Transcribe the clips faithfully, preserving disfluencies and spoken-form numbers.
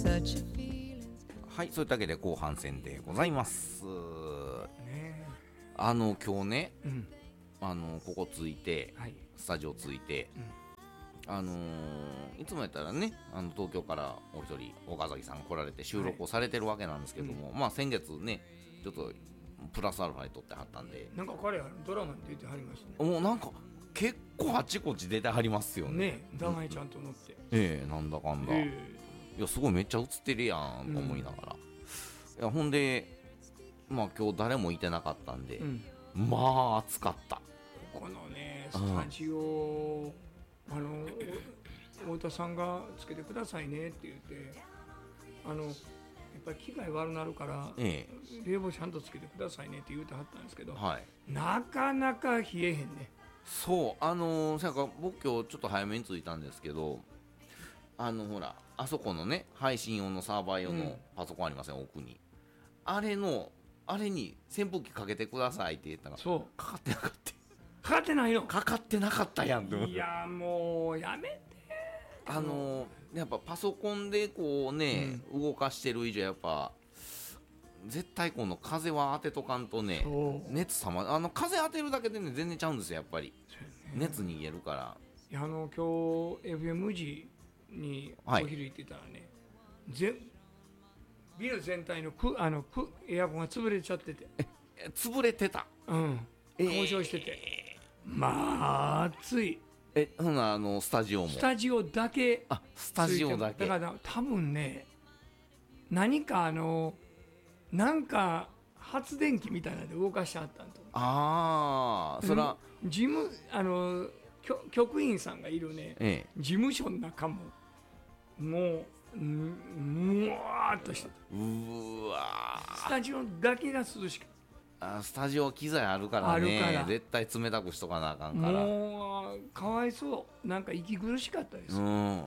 はい、そういったわけで後半戦でございます、ね、あの今日ね、うん、あのここついて、はい、スタジオついて、うん、あのー、いつもやったらねあの東京からお一人岡崎さん来られて収録をされてるわけなんですけども、はい、まあ先月ねちょっとプラスアルファで撮ってはったんで、 なんか彼はドラマに出てはりますね。 もうなんか結構あちこち出てはりますよね。 ね、名前ちゃんと載って、 ええー、なんだかんだ、えー、いやすごいめっちゃ映ってるやんと思いながら、うん、いやほんでまあ今日誰もいてなかったんで、うん、まあ暑かった。 ここのねスタジオ、あの太田さんがつけてくださいねって言って、あのやっぱり機械悪なるから、ええ、冷房ちゃんとつけてくださいねって言うてはったんですけど、はい、なかなか冷えへんね。 そうあのー、なんか僕今日ちょっと早めに着いたんですけど、あのほらあそこのね配信用のサーバー用のパソコンありません、うん、奥にあれのあれに扇風機かけてくださいって言ったらそうかかってなかった。 かかってないのかかってなかったやん。 いやもうやめて。 あのー、やっぱパソコンでこうね、うん、動かしてる以上やっぱ絶対この風は当てとかんとね熱さまあの風当てるだけでね全然ちゃうんですよやっぱり、ね、熱逃げるから。 いやあの今日 エフエム 時にお昼行ってたらね、はい、ぜビル全体のくあのくエアコンが潰れちゃってて。 え潰れてた。 うん交渉してて、えー、まあ暑い。 えほなあのスタジオもスタジオだけ。 あスタジオだけだから多分ね何かあのなんか発電機みたいなので動かしちゃったんと。 ああそら事務あの局員さんがいるね、ええ、事務所の中ももうむわーっとしてた。 うわスタジオだけが涼しく。 あスタジオ機材あるからねから絶対冷たくしとかなあかんから。 もうかわいそう。なんか息苦しかったです、うん、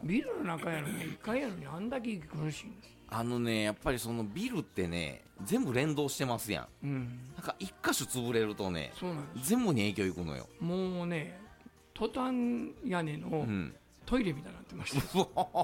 ビルの中やのにいっかいやのにあんだけ息苦しいんです。 あのねやっぱりそのビルってね全部連動してますやん、うん、なんか一箇所潰れるとねそうなんです全部に影響いくのよ。 もうねトタン屋根のトイレみたいになってました、うん、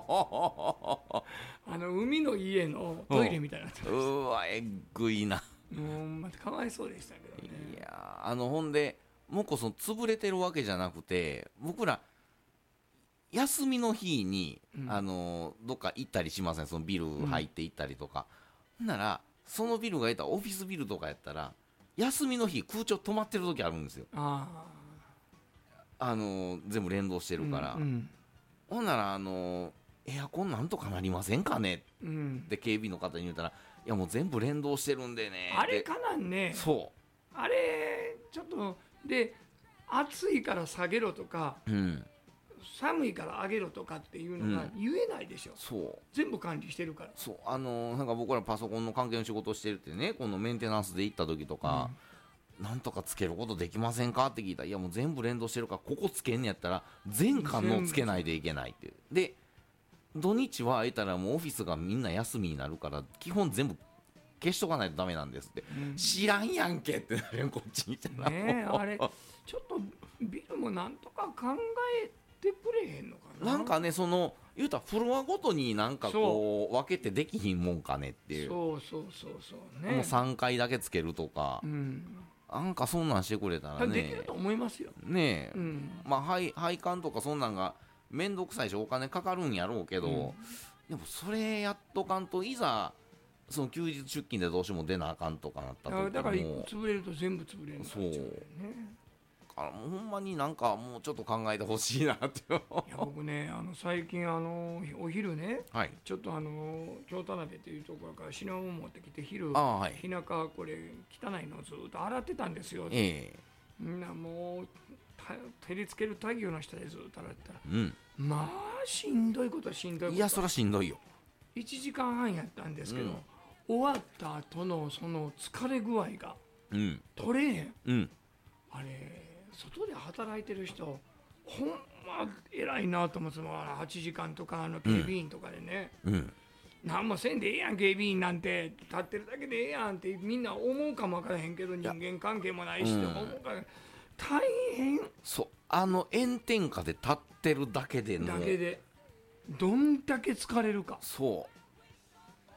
あの海の家のトイレみたいになってました、うん、 うわえっぐいな。 もうまたかわいそうでしたけどね。 いやあのほんでもうこそ潰れてるわけじゃなくて僕ら休みの日に、うん、あのどっか行ったりしませんそのビル入って行ったりとか、うん、ならそのビルがいたオフィスビルとかやったら休みの日空調止まってる時あるんですよ。ああの全部連動してるから、うんうん、ほんならあのエアコンなんとかなりませんかね、うん、って警備の方に言ったらいやもう全部連動してるんでねあれかなんね。そうあれちょっとで暑いから下げろとか、うん、寒いから上げろとかっていうのが言えないでしょ、うん、そう全部管理してるから。 そうあのなんか僕らパソコンの関係の仕事をしてるってねこのメンテナンスで行った時とか、うん、なんとかつけることできませんかって聞いたらいやもう全部連動してるからここつけんねやったら全館のつけないでいけないっていうで土日は空いたらもうオフィスがみんな休みになるから基本全部消しとかないとダメなんですって、うん、知らんやんけってなるよこっちにいたらねえあれちょっとビルもなんとか考えてくれへんのかな。 なんかねその言うたらフロアごとになんかこう分けてできひんもんかねっていう。 そうそうそうそうねもうさんかいだけつけるとか、うん、なんかそんなんしてくれたらねできると思いますよねえ、うん、まあ配配管とかそんなんがめんどくさいしお金かかるんやろうけど、うん、でもそれやっとかんといざその休日出勤でどうしても出なあかんとかなったとだから潰れると全部潰れるんだ。そうねあほんまになんかもうちょっと考えてほしいなっていや僕ねあの最近あのお昼ね、はい、ちょっとあの京田辺っていうところから品物持ってきて昼あ、はい、日中これ汚いのをずっと洗ってたんですよ、えー、みんなもう照りつける太陽の下でずっと洗ってたら、うん、まあしんどいことはしんどいこと。 いやそりゃしんどいよ。 いちじかんはんやったんですけど、うん、終わった後のその疲れ具合が、うん、取れへん、うん、あれ外で働いてる人ほんま偉いなと思ってはちじかんとかあの警備員とかでね、うんうん、何もせんでええやん警備員なんて立ってるだけでええやんってみんな思うかもわからへんけど人間関係もないし、うん、思うから大変。 そうあの炎天下で立ってるだけでのだけでどんだけ疲れるか。 そ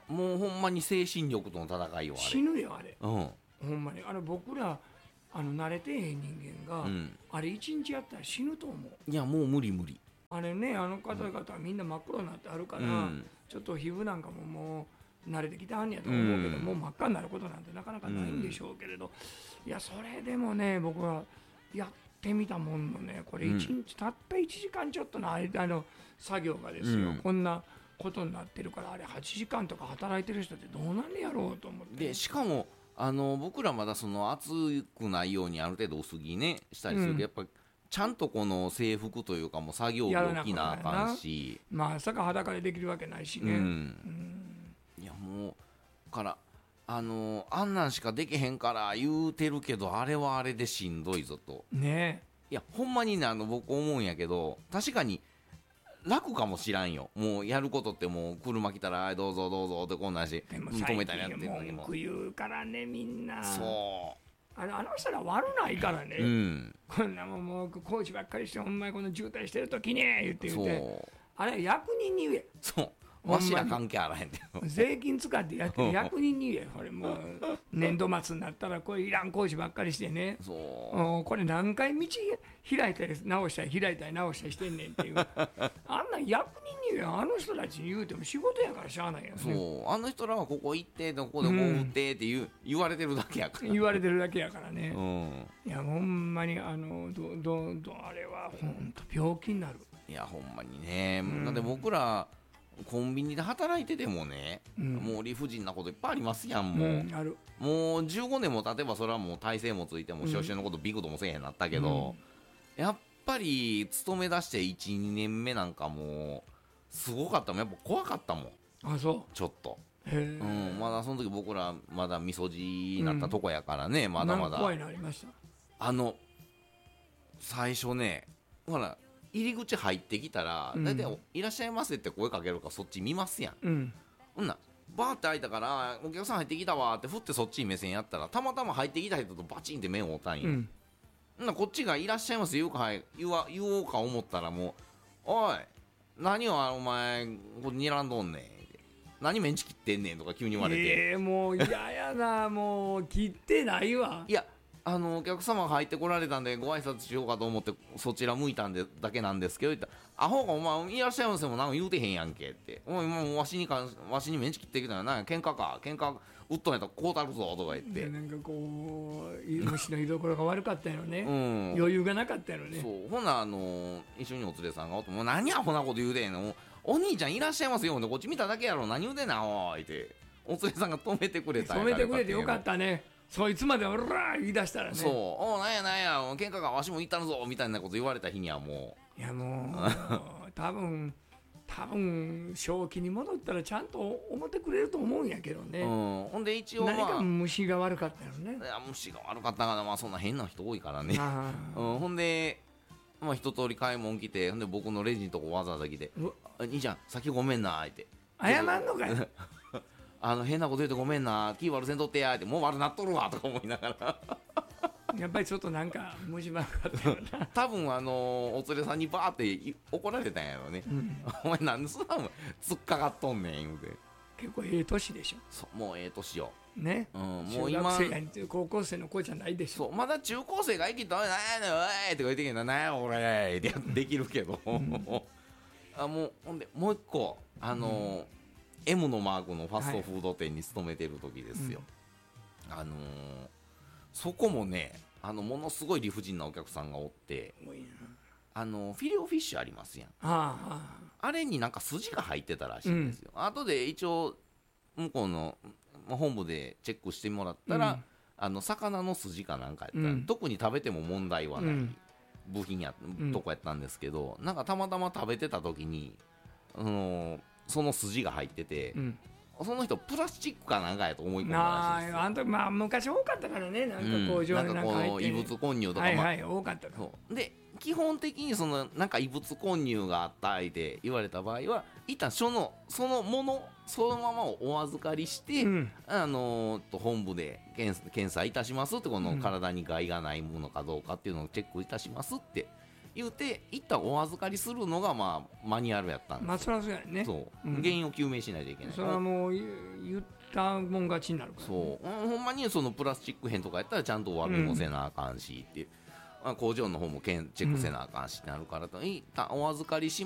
もうほんまに精神力との戦いよあれ。 死ぬよあれ、 うん、 ほんまにあの僕らあの慣れてへん人間が、うん、あれ一日やったら死ぬと思う。 いやもう無理無理。 あれね、あの方々はみんな真っ黒になってあるから、うん、ちょっと皮膚なんかももう慣れてきてはんやと思うけど、うん、もう真っ赤になることなんてなかなかないんでしょうけれど、うん、いやそれでもね僕はやってみたもんのね、これ一日、うん、たったいちじかんちょっとの間の作業がですよ、うん、こんなことになってるから、あれはちじかんとか働いてる人ってどうなんねやろうと思って。 でしかもあの僕らまだその暑くないようにある程度薄着ねしたりするけど、うん、やっぱちゃんとこの制服というかもう作業着着なあかんし、 まあさか裸でできるわけないしね、うんうん、 いやもうからあのあんなんしかできへんから言うてるけど、あれはあれでしんどいぞとね。 いやほんまにね、あの僕思うんやけど確かに楽かもしらんよ。もうやることってもう車来たらどうぞどうぞってこんなんし、 でも最近文句言うからねみんな。 そうあのあの人ら悪ないからね、うん、こんなもんもう工事ばっかりしてほんまにこの渋滞してる時に言って言ってあれ役人に言え。 そうわしら関係あらへんて税金使ってやってる役人に言え。これもう年度末になったらこれいらん工事ばっかりしてね、そうこれ何回道開いたり直したり開いたり直したりしてんねんっていうあんな役人に言え。あの人たちに言うても仕事やからしゃあないやんね。 そうあの人らはここ行ってここでこう打ってって言う、うん、言われてるだけやから、 言われてるだけやからね、 うん、 いやほんまにあのどどどあれはほんと病気になる。 いやほんまにね、うん、だって僕らコンビニで働いててもね、うん、もう理不尽なこといっぱいありますやん。もう、うん、あるもうじゅうごねんも経てばそれはもう体制もついても少々のことビクともせえへんなったけど、うん、やっぱり勤め出して いちにねんめなんかもうすごかったもん。やっぱ怖かったもん。 あそうちょっとへ、うん、まだその時僕らまだみそじになったとこやからね、うん、まだまだ怖いのありました。 あの最初ねほら入り口入ってきたら、うん、だいたいいらっしゃいませって声かけるからそっち見ますやん、うん、ほんなバーって開いたからお客さん入ってきたわって振ってそっちに目線やったらたまたま入ってきた人とバチンって目を合うたんよ、うん、ほんなこっちがいらっしゃいませ言うか言わ言おうか思ったらもうおい何をお前これ睨んどんねん何メンチ切ってんねんとか急に言われてえー、もう嫌やなもう切ってないわ。 いやあのお客様が入ってこられたんでご挨拶しようかと思ってそちら向いたんでだけなんですけど言ったらアホがお前いらっしゃいませも何も言うてへんやんけっておいもうわしにかわしにメンチ切ってきたら何や喧嘩か喧嘩打っとんやったらこうたるぞとか言ってなんかこう虫の居所が悪かったよね、うん、余裕がなかったよね。 そうほなあの一緒にお連れさんがおってもう何やほなこと言うてんのお兄ちゃんいらっしゃいますよこっち見ただけやろ何言うてんなおいってお連れさんが止めてくれたんや止めてくれてよかったね。そいつまでおら言い出したらねそうおなんやなんや喧嘩がわしも言ったのぞみたいなこと言われた日にはもういやもう多分多分正気に戻ったらちゃんと思ってくれると思うんやけどね、うん、 ほんで一応、まあ、 何か虫が悪かったよね。 いや虫が悪かったから、まあ、そんな変な人多いからね、うん、ほんでまあ、一通り買い物来てほんで僕のレジのとこわざわざ来て兄ちゃん先ごめんなって謝んのかよあの変なこと言うてごめんな気悪せんとってやってもう悪なっとるわとか思いながらやっぱりちょっとなんか虫歯かったよな多分あのお連れさんにバーって怒られたんやろね、うん、お前なんでそんな突っかかっとんねん言うて結構ええ年でしょ。 そうもうええ年よね、うん、もう今中学生や高校生の子じゃないでしょ。 そうまだ中高生が生きたら「なんやねんおい!」って言ってきて「なんや俺!」ってできるけど、うん、あもうほんでもう一個あのーうん、M のマークのファストフード店に勤めてる時ですよ、はい、あのー、そこもねあのものすごい理不尽なお客さんがおってあのフィレオフィッシュありますやん あ, あれになんか筋が入ってたらしいんですよ、うん、後で一応向こうの本部でチェックしてもらったら、うん、あの魚の筋かなんかやったら、うん、特に食べても問題はない部品や、うん、とこやったんですけどなんかたまたま食べてた時に、あのー、その筋が入ってて、うん、その人プラスチックかなんかやと思い込んだらしいですよ。 あんたまあ昔多かったからねなんか工場になんか入って、 うん、なんかこう異物混入とか、 はいはい、多かったそうで基本的にそのなんか異物混入があったって言われた場合は一旦そのそのものそのままをお預かりして、うん、あのー、本部で検査いたしますってこの体に害がないものかどうかっていうのをチェックいたしますって言うて一旦お預かりするのがまあマニュアルやったんです。 まあそりゃそうやね。 そう、うん、原因を究明しないといけない。 それはもう言ったもん勝ちになるから、 ね、そう、ほんまにそのプラスチック片とかやったらちゃんとお詫びもせなあかんしっていう、うん、工場の方もチェックせなあかんしってなるから、うん、一旦お預かりし